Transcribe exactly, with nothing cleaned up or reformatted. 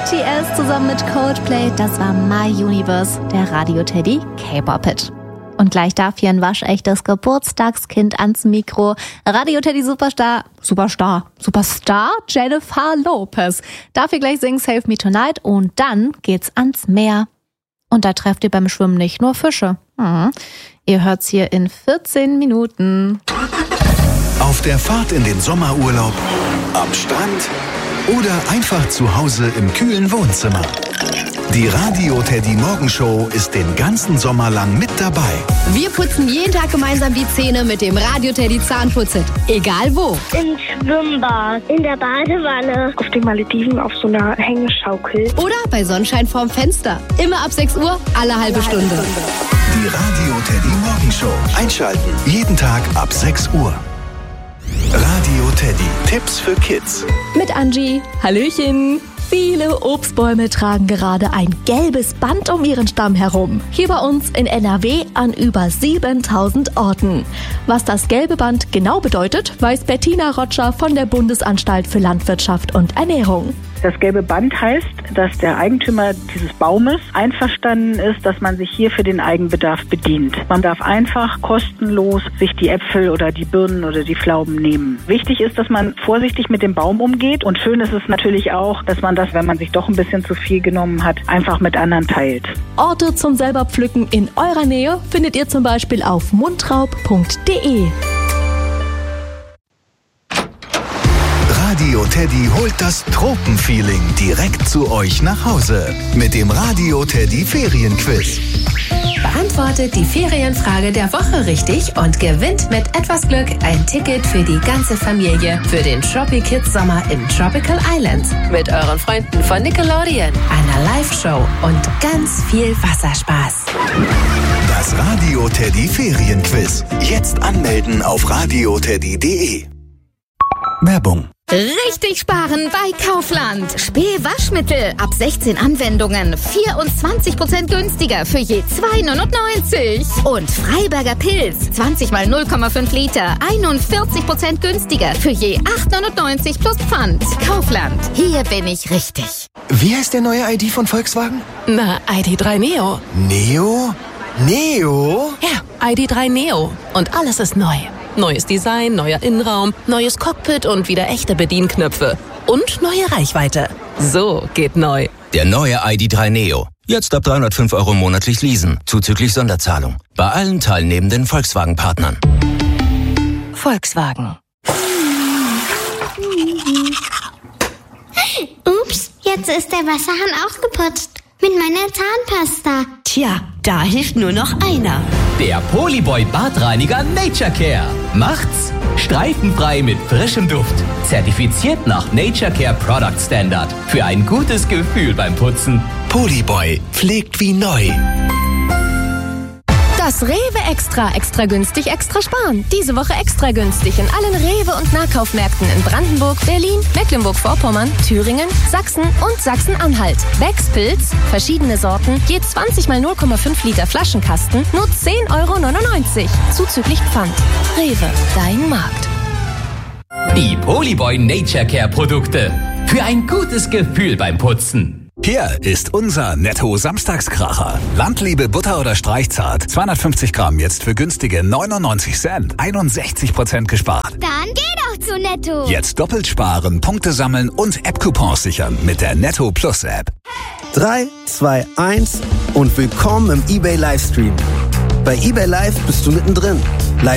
B T S zusammen mit Coldplay, das war My Universe, der Radio Teddy K-Pop-Hit. Und gleich darf hier ein waschechtes Geburtstagskind ans Mikro. Radio Teddy Superstar, Superstar, Superstar Jennifer Lopez darf hier gleich singen Save Me Tonight und dann geht's ans Meer. Und da trefft ihr beim Schwimmen nicht nur Fische. Hm. Ihr hört's hier in vierzehn Minuten. Auf der Fahrt in den Sommerurlaub, am Strand oder einfach zu Hause im kühlen Wohnzimmer. Die Radio Teddy Morgenshow ist den ganzen Sommer lang mit dabei. Wir putzen jeden Tag gemeinsam die Zähne mit dem Radio Teddy Zahnputzhit. Egal wo. Im Schwimmbad, in der Badewanne, auf den Malediven auf so einer Hängeschaukel. Oder bei Sonnenschein vorm Fenster. Immer ab sechs Uhr, alle halbe Stunde. Die Radio Teddy Morgenshow. Einschalten. Jeden Tag ab sechs Uhr. Radio Teddy. Tipps für Kids. Mit Angie. Hallöchen. Viele Obstbäume tragen gerade ein gelbes Band um ihren Stamm herum. Hier bei uns in N R W an über siebentausend Orten. Was das gelbe Band genau bedeutet, weiß Bettina Rotscher von der Bundesanstalt für Landwirtschaft und Ernährung. Das gelbe Band heißt, dass der Eigentümer dieses Baumes einverstanden ist, dass man sich hier für den Eigenbedarf bedient. Man darf einfach kostenlos sich die Äpfel oder die Birnen oder die Pflaumen nehmen. Wichtig ist, dass man vorsichtig mit dem Baum umgeht und schön ist es natürlich auch, dass man das, wenn man sich doch ein bisschen zu viel genommen hat, einfach mit anderen teilt. Orte zum selber pflücken in eurer Nähe findet ihr zum Beispiel auf mundraub punkt de. Radio Teddy holt das Tropenfeeling direkt zu euch nach Hause mit dem Radio Teddy Ferienquiz. Beantwortet die Ferienfrage der Woche richtig und gewinnt mit etwas Glück ein Ticket für die ganze Familie für den Tropi Kids Sommer im Tropical Islands mit euren Freunden von Nickelodeon, einer Live-Show und ganz viel Wasserspaß. Das Radio Teddy Ferienquiz. Jetzt anmelden auf radio teddy punkt de. Werbung. Richtig sparen bei Kaufland. Spee-Waschmittel ab sechzehn Anwendungen. vierundzwanzig Prozent günstiger für je zwei neunundneunzig. Und Freiberger Pilz. zwanzig mal null Komma fünf Liter. einundvierzig Prozent günstiger für je acht neunundneunzig plus Pfand. Kaufland. Hier bin ich richtig. Wie heißt der neue I D von Volkswagen? Na, I D drei Neo. Neo? Neo? Ja, I D drei Neo. Und alles ist neu. Neues Design, neuer Innenraum, neues Cockpit und wieder echte Bedienknöpfe. Und neue Reichweite. So geht neu. Der neue I D drei Neo. Jetzt ab dreihundertfünf Euro monatlich leasen, zuzüglich Sonderzahlung. Bei allen teilnehmenden Volkswagen-Partnern. Volkswagen. Ups, jetzt ist der Wasserhahn ausgeputzt. Mit meiner Zahnpasta. Tja, da hilft nur noch einer. Der Polyboy Badreiniger Nature Care. Macht's streifenfrei mit frischem Duft. Zertifiziert nach Nature Care Product Standard. Für ein gutes Gefühl beim Putzen. Polyboy pflegt wie neu. Das Rewe Extra, extra günstig, extra sparen. Diese Woche extra günstig in allen Rewe- und Nahkaufmärkten in Brandenburg, Berlin, Mecklenburg-Vorpommern, Thüringen, Sachsen und Sachsen-Anhalt. Becks Pilz, verschiedene Sorten, je zwanzig mal null Komma fünf Liter Flaschenkasten, nur zehn Euro neunundneunzig. Zuzüglich Pfand. Rewe, dein Markt. Die Polyboy Nature Care Produkte. Für ein gutes Gefühl beim Putzen. Hier ist unser Netto-Samstagskracher. Landliebe Butter oder Streichzart. zweihundertfünfzig Gramm jetzt für günstige neunundneunzig Cent. einundsechzig Prozent gespart. Dann geh doch zu Netto. Jetzt doppelt sparen, Punkte sammeln und App-Coupons sichern mit der Netto Plus App. drei, zwei, eins und willkommen im eBay Livestream. Bei eBay Live bist du mittendrin.